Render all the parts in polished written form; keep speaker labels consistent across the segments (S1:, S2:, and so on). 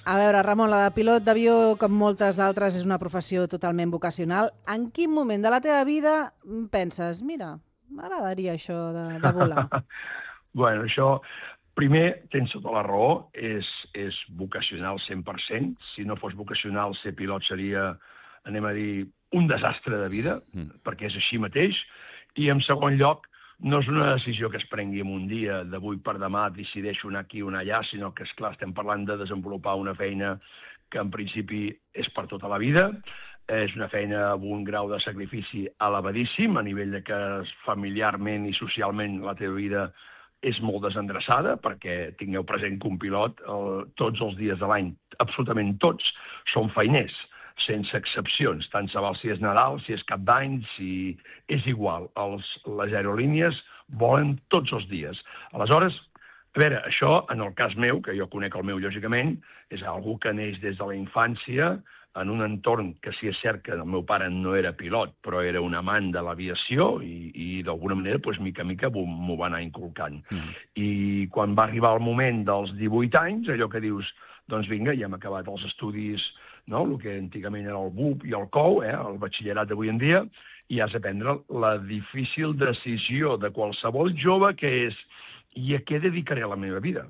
S1: A veure, Ramon, la de pilot d'avió, com moltes d'altres, és una professió totalment vocacional. En quin moment de la teva vida penses, mira, m'agradaria això de volar?
S2: Bueno, això, primer, tens tota la raó, és vocacional 100%. Si no fos vocacional, ser pilot seria, anem a dir, un desastre de vida, perquè és així mateix. I, en segon lloc, no és una decisió que es prengui en un dia, d'avui per demà decideixo anar aquí o anar allà, sinó que, esclar, estem parlant de desenvolupar una feina que en principi és per tota la vida, és una feina amb un grau de sacrifici elevadíssim, a nivell de que familiarment i socialment la teva vida és molt desendreçada, perquè tingueu present que un pilot tots els dies de l'any, absolutament tots, són feiners, sense excepcions, tant se val si és Nadal, si és Cap d'Any, si és igual. Les aerolínies volen tots els dies. Aleshores, a veure, això, en el cas meu, que jo conec el meu, lògicament, és algú que neix des de la infància, en un entorn que sí és cert que el meu pare no era pilot, però era un amant de l'aviació i d'alguna manera, doncs, mica en mica, m'ho va anar inculcant. I quan va arribar el moment dels 18 anys, allò que dius, doncs vinga, ja hem acabat els estudis, no? El que antigament era el BUP i el COU, el batxillerat d'avui en dia, i has de prendre la difícil decisió de qualsevol jove, que és, i a què dedicaré la meva vida?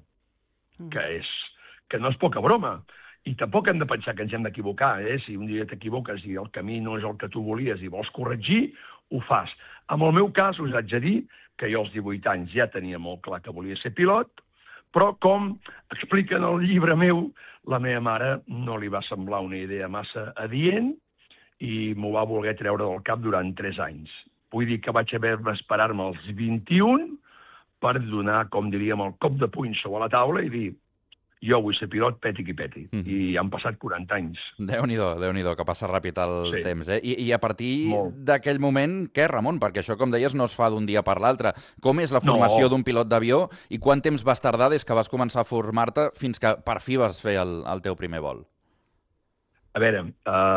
S2: Que no és poca broma. I tampoc hem de pensar que ens hem d'equivocar. Si un dia t'equivoques i el camí no és el que tu volies i vols corregir, ho fas. En el meu cas, us haig de dir que jo als 18 anys ja tenia molt clar que volia ser pilot, però com explica en el llibre meu, la meva mare no li va semblar una idea massa adient i m'ho va voler treure del cap durant 3 anys. Vull dir que vaig haver d'esperar-me als 21 per donar, com diríem, el cop de puny sobre la taula i dir jo vull ser pilot, peti qui peti. I han passat 40 anys.
S3: Déu-n'hi-do, que passa ràpid el temps. I a partir
S2: Molt.
S3: d'aquell moment, què, Ramon? Perquè això, com deies, no es fa d'un dia per l'altre. Com és la formació d'un pilot d'avió i quant temps vas tardar des que vas començar a formar-te fins que per fi vas fer el teu primer vol?
S2: A veure,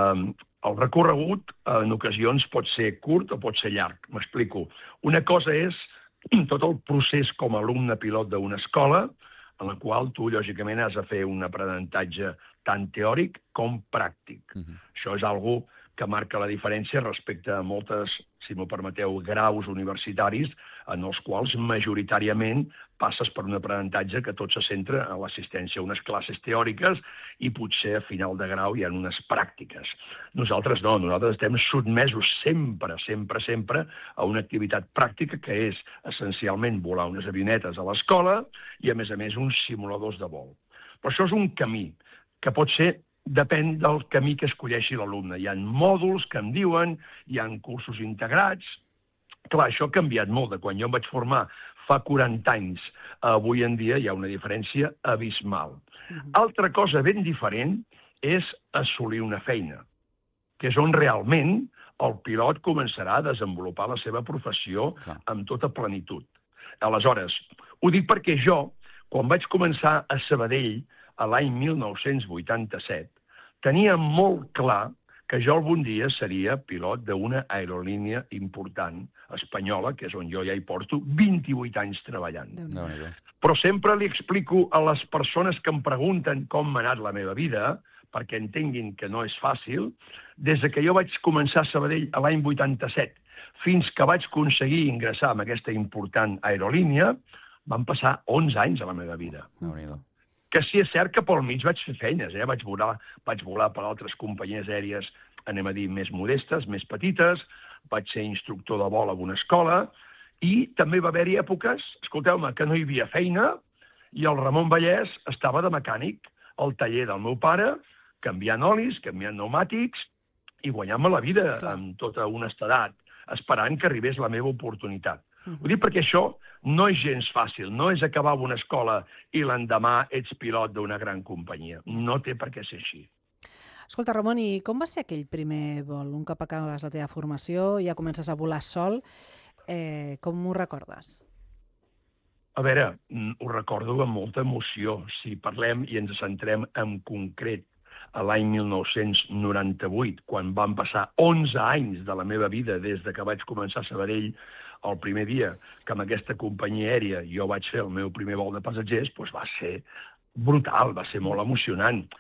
S2: el recorregut en ocasions pot ser curt o pot ser llarg. M'explico. Una cosa és tot el procés com a alumne pilot d'una escola, en la qual tu, lògicament, has de fer un aprenentatge tant teòric com pràctic. Això és algo que marca la diferència respecte a moltes, si m'ho permeteu, graus universitaris, en els quals majoritàriament passes per un aprenentatge que tot se centra en l'assistència a unes classes teòriques i potser a final de grau hi ha unes pràctiques. Nosaltres no, nosaltres estem sotmesos sempre a una activitat pràctica que és essencialment volar unes avionetes a l'escola i, a més, uns simuladors de vol. Però això és un camí que pot ser depèn del camí que escolleixi l'alumne. Hi ha mòduls que en diuen, hi ha cursos integrats. Clar, això ha canviat molt de quan jo em vaig formar fa 40 anys. Avui en dia hi ha una diferència abismal. Altra cosa ben diferent és assolir una feina, que és on realment el pilot començarà a desenvolupar la seva professió amb tota plenitud. Aleshores, ho dic perquè jo, quan vaig començar a Sabadell, a l'any 1987, tenia molt clar que jo algun dia seria pilot d'una aerolínia important espanyola, que és on jo ja hi porto 28 anys treballant. Però sempre li explico a les persones que em pregunten com m'ha anat la meva vida, perquè entenguin que no és fàcil, des que jo vaig començar a Sabadell a l'any 87 fins que vaig aconseguir ingressar en aquesta important aerolínia, van passar 11 anys a la meva vida. Que sí és cert que pel mig vaig fer feines, vaig volar per altres companyies aèries, anem a dir, més modestes, més petites, vaig ser instructor de vol a una escola, i també va haver-hi èpoques, escolteu-me, que no hi havia feina, i el Ramon Vallès estava de mecànic al taller del meu pare, canviant olis, canviant pneumàtics, i guanyant-me la vida amb tota honestedat, esperant que arribés la meva oportunitat. Ho dic perquè això no és gens fàcil, no és acabar una escola i l'endemà ets pilot d'una gran companyia. No té per què ser així.
S1: Escolta, Ramon, i com va ser aquell primer vol? Un cop acabes la teva formació, ja comences a volar sol, com ho recordes?
S2: A veure, ho recordo amb molta emoció. Si parlem i ens centrem en concret a l'any 1998, quan van passar 11 anys de la meva vida des que vaig començar a Sabadell, el primer dia que amb aquesta companyia aèria jo vaig fer el meu primer vol de passatgers, doncs va ser brutal, va ser molt emocionant.